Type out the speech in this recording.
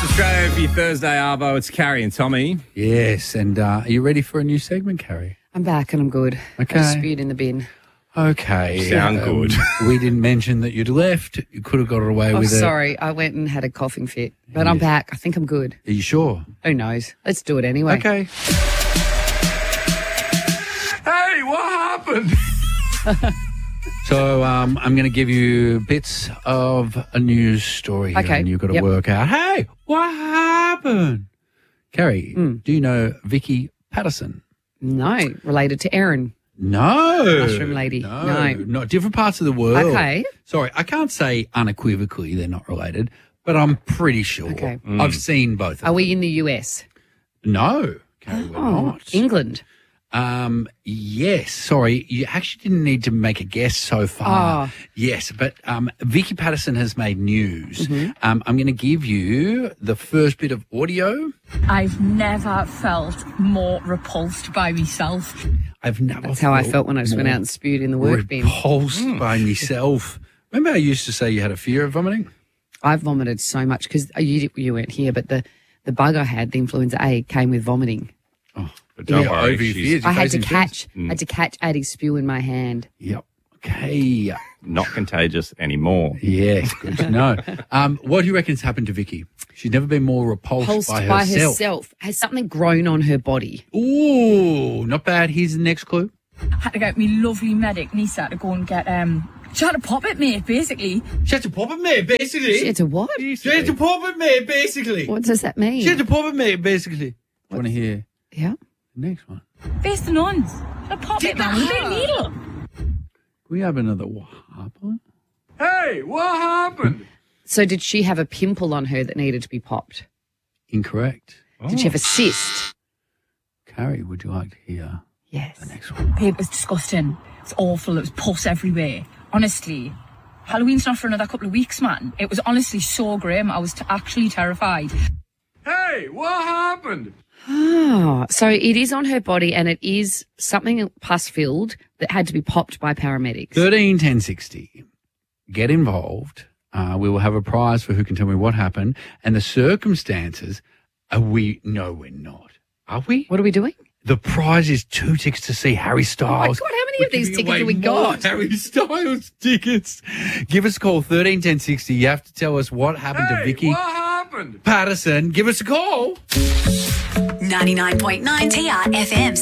Australia for your Thursday Arvo. It's Carrie and Tommy. Yes, and are you ready for a new segment, Carrie? I'm back and I'm good. Okay. I just spewed in the bin. Okay. Sound good. We didn't mention that you'd left. You could have got it away with it. Sorry. I went and had a coughing fit. But I'm back. I think I'm good. Are you sure? Who knows? Let's do it anyway. Okay. Hey, what happened? So I'm going to give you bits of a news story here, Okay. and you've got to Yep. work out, hey, what happened? Carrie, do you know Vicky Patterson? No. Related to Erin. No. Mushroom lady. No. Not different parts of the world. Okay. Sorry, I can't say unequivocally they're not related, but I'm pretty sure. Okay. I've seen both of Are we in the US? them. No, Carrie, we're not. England. Yes. Sorry, you actually didn't need to make a guess so far. Oh. Yes, but Vicky Patterson has made news. Mm-hmm. I'm going to give you the first bit of audio. I've never felt more repulsed by myself. I've never. That's how I felt when I just went out and spewed in the work bin. repulsed by myself. Remember, I used to say you had a fear of vomiting. I've vomited so much because you weren't here, but the bug I had, the influenza A, came with vomiting. But don't Yeah, worry. over your She's fears. I had to facing catch Addie's spew in my hand. Yep. Okay. not contagious anymore. Yes, good to know. What do you reckon's happened to Vicky? She's never been more repulsed by herself. Has something grown on her body? Ooh, not bad. Here's the next clue. I had to get my lovely medic, Nisa, to go and get, she had to pop it, mate, basically. She had to pop it, mate, basically. She had to what? She had to pop it, mate, basically. What does that mean? She had to pop it, mate, basically. Do you want to hear Yeah. the next one? Face the nuns. I popped it down with a needle. Can we have another what happened? Hey, what happened? So did she have a pimple on her that needed to be popped? Incorrect. Did she have a cyst? Carrie, would you like to hear Yes. the next one? Babe, it was disgusting. It was awful. It was pus everywhere. Honestly. Halloween's not for another couple of weeks, man. It was honestly so grim. I was actually terrified. Hey, what happened? Oh, so it is on her body and it is something pus-filled that had to be popped by paramedics. 13 10 60. Get involved. We will have a prize for who can tell me what happened. And the circumstances, we're not. Are we? What are we doing? The prize is 2 tickets to see Harry Styles. God, how many of these tickets have we More got? Harry Styles tickets. Give us a call, 13 10 60. You have to tell us what happened to Vicky what happened? Patterson. Give us a call. 99.9 TR FM.